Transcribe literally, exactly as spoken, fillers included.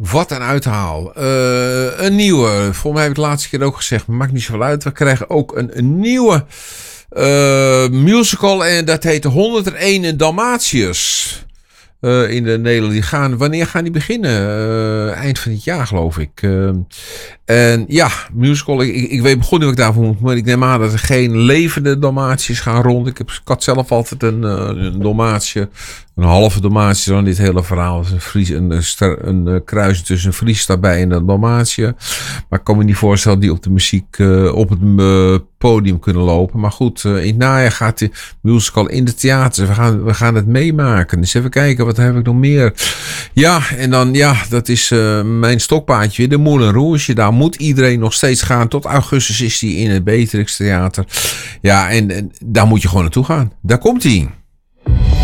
Wat een uithaal. Uh, een nieuwe. Volgens mij heb ik de laatste keer ook gezegd. Maar maakt niet zoveel uit. We krijgen ook een, een nieuwe uh, musical. En dat heet honderdéén Dalmatiërs. Uh, in de Nederland. Die gaan, wanneer gaan die beginnen? Uh, eind van dit jaar, geloof ik. Uh, en ja, musical. Ik, ik weet begon niet wat ik daarvoor moet. Maar ik neem aan dat er geen levende Dalmatiërs gaan rond. Ik, heb, ik had zelf altijd een, een Dalmatiër. Een halve Dalmatiër dan dit hele verhaal. Een, Fries, een, een, een, een kruis tussen een Fries daarbij en een Dalmatiër. Maar ik kan me niet voorstellen die op de muziek uh, op het uh, podium kunnen lopen. Maar goed, uh, in het najaar gaat de musical in de theaters. We gaan, we gaan het meemaken. Dus even kijken, wat heb ik nog meer? Ja, en dan, ja, dat is uh, mijn stokpaardje. De Moulin Rouge. Daar moet iedereen nog steeds gaan. Tot augustus is die in het Beatrix Theater. Ja, en, en daar moet je gewoon naartoe gaan. Daar komt hij.